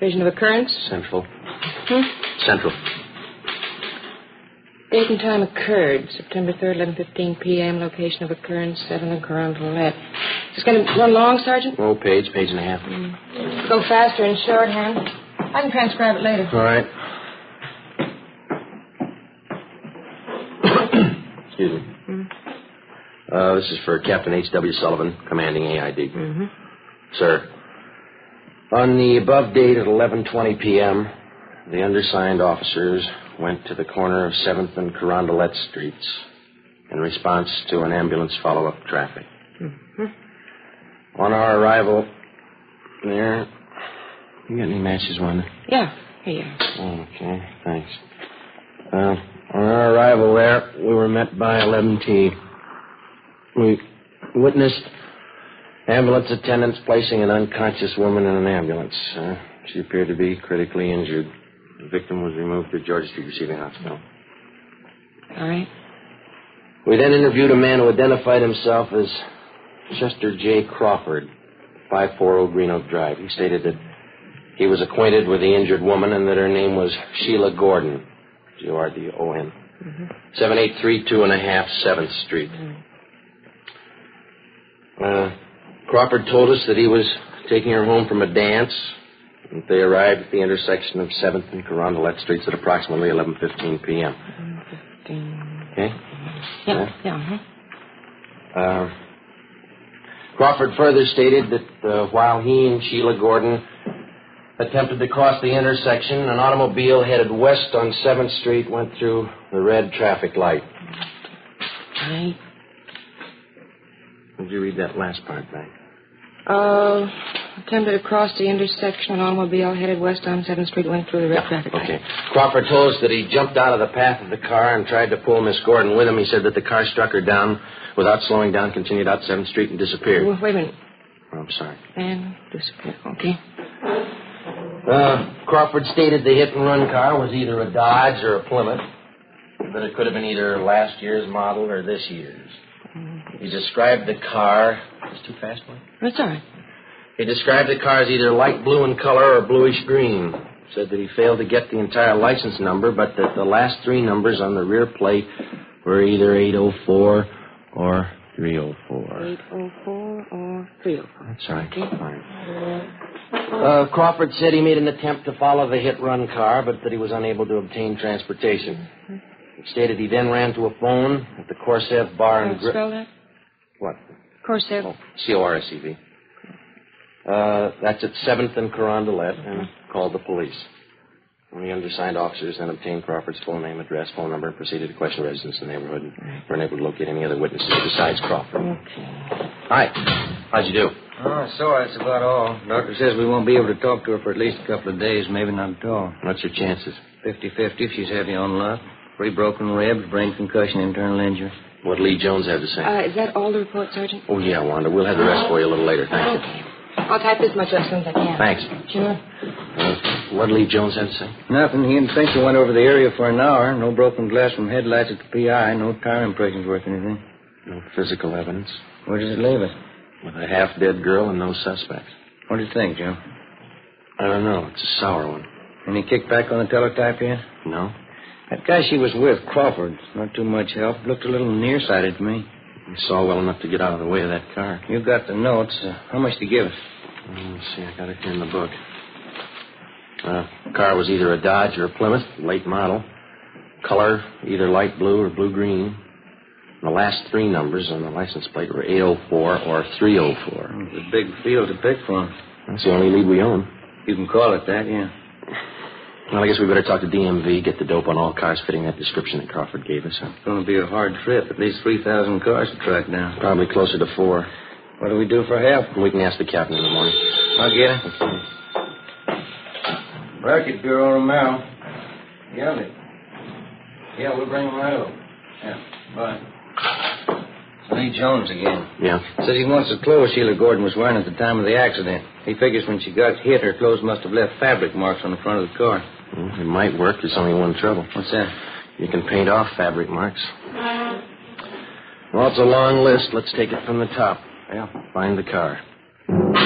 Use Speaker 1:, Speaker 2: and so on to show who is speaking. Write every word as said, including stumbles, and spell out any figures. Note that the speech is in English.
Speaker 1: Location of occurrence?
Speaker 2: Central.
Speaker 1: Hmm?
Speaker 2: Central.
Speaker 1: Date and time occurred. September third, eleven fifteen p.m. Location of occurrence, seven and Carondelet. Is this going to run long, Sergeant?
Speaker 2: Oh, page, page and a half.
Speaker 1: Mm. Go faster in shorthand. I can transcribe it later.
Speaker 2: All right. Excuse me.
Speaker 1: Mm.
Speaker 2: Uh, this is for Captain H W. Sullivan, commanding A I D.
Speaker 1: Mm-hmm.
Speaker 2: Sir, on the above date at eleven twenty p.m., the undersigned officers went to the corner of seventh and Carondelet Streets in response to an ambulance follow-up traffic. Mm-hmm. On our arrival there... You got any matches, Wanda?
Speaker 1: Yeah, here.
Speaker 2: Okay, thanks. Uh, on our arrival there, we were met by eleven T. We witnessed ambulance attendants placing an unconscious woman in an ambulance. Uh, she appeared to be critically injured. The victim was removed to Georgia Street Receiving Hospital.
Speaker 1: All right.
Speaker 2: We then interviewed a man who identified himself as Chester J. Crawford, five forty Green Oak Drive. He stated that he was acquainted with the injured woman and that her name was Sheila Gordon, G O R D O N, mm-hmm. seven eight three two and a half seventh Street. Mm-hmm. Uh, Crawford told us that he was taking her home from a dance. And they arrived at the intersection of seventh and Carondelet Streets at approximately eleven fifteen p.m.
Speaker 1: eleven fifteen.
Speaker 2: Okay?
Speaker 1: Yeah,
Speaker 2: yeah.
Speaker 1: yeah. Uh-huh.
Speaker 2: Uh, Crawford further stated that uh, while he and Sheila Gordon attempted to cross the intersection, an automobile headed west on seventh Street went through the red traffic light.
Speaker 1: Right.
Speaker 2: Did you read that last part back?
Speaker 1: Uh, attempted to cross the intersection. An automobile headed west on seventh Street went through the red traffic light.
Speaker 2: Okay. Crawford told us that he jumped out of the path of the car and tried to pull Miss Gordon with him. He said that the car struck her down without slowing down, continued out seventh Street, and disappeared.
Speaker 1: Well, wait a minute.
Speaker 2: Oh, I'm sorry.
Speaker 1: And disappeared. Okay.
Speaker 2: Uh, Crawford stated the hit-and-run car was either a Dodge or a Plymouth, but it could have been either last year's model or this year's. He described the car... It's too fast, boy?
Speaker 1: That's all right.
Speaker 2: He described the car as either light blue in color or bluish green. Said that he failed to get the entire license number, but that the last three numbers on the rear plate were either eight oh four or three oh four.
Speaker 1: eight oh four or three oh four.
Speaker 2: That's right.
Speaker 1: Okay.
Speaker 2: Fine. Uh, Crawford said he made an attempt to follow the hit-run car, but that he was unable to obtain transportation. Mm-hmm. He stated he then ran to a phone at the Corsev Bar and
Speaker 1: Grill. Spell that?
Speaker 2: What?
Speaker 1: Corsev.
Speaker 2: Oh, C O R S E V. Uh, that's at seventh and Carondelet, and mm-hmm. called the police. The undersigned officers then obtained Crawford's full name, address, phone number, and proceeded to question residents in the neighborhood and
Speaker 1: right.
Speaker 2: were unable to locate any other witnesses besides Crawford.
Speaker 1: Okay.
Speaker 2: Hi. How'd you do?
Speaker 3: Oh, so that's about all. Doctor says we won't be able to talk to her for at least a couple of days, maybe not at all.
Speaker 2: What's your chances?
Speaker 3: Fifty-fifty if she's heavy on luck. Three broken ribs, brain concussion, internal injury.
Speaker 2: What Lee Jones have to say?
Speaker 1: Uh, is that all the report, Sergeant?
Speaker 2: Oh, yeah, Wanda. We'll have the rest for you a little later. Thank
Speaker 1: okay.
Speaker 2: you.
Speaker 1: I'll type this much as soon as I can.
Speaker 2: Thanks.
Speaker 1: Sure.
Speaker 2: Uh, what Lee Jones have to say?
Speaker 3: Nothing. He instinctively went over the area for an hour. No broken glass from headlights at the P I. No tire impressions worth anything.
Speaker 2: No physical evidence.
Speaker 3: Where does it leave us?
Speaker 2: With a half-dead girl and no suspects.
Speaker 3: What do you think, Joe?
Speaker 2: I don't know. It's a sour one.
Speaker 3: Any kickback on the teletype yet?
Speaker 2: No.
Speaker 3: That guy she was with, Crawford, not too much help. Looked a little nearsighted to me.
Speaker 2: He saw well enough to get out of the way of that car.
Speaker 3: You got the notes. Uh, how much did he give us?
Speaker 2: Let's see. I got it here in the book. Uh, the car was either a Dodge or a Plymouth, late model. Color, either light blue or blue-green. The last three numbers on the license plate were eight oh four or three oh four.
Speaker 3: It's a big field to pick from.
Speaker 2: That's the only lead we own.
Speaker 3: You can call it that, yeah.
Speaker 2: Well, I guess we better talk to D M V, get the dope on all cars fitting that description that Crawford gave us. Huh?
Speaker 3: It's going to be a hard trip. At least three thousand cars to track down.
Speaker 2: Probably closer to four.
Speaker 3: What do we do for help?
Speaker 2: We can ask the captain in the morning.
Speaker 3: I'll get it. Racket Bureau, Romero. Yeah, they... Yeah, we'll bring him right over. Yeah, bye. It's Lee Jones again.
Speaker 2: Yeah?
Speaker 3: Says he wants the clothes Sheila Gordon was wearing at the time of the accident. He figures when she got hit, her clothes must have left fabric marks on the front of the car.
Speaker 2: Well, it might work. There's only one trouble.
Speaker 3: What's that?
Speaker 2: You can paint off fabric marks. Well, it's a long list. Let's take it from the top.
Speaker 3: Yeah.
Speaker 2: Find the car.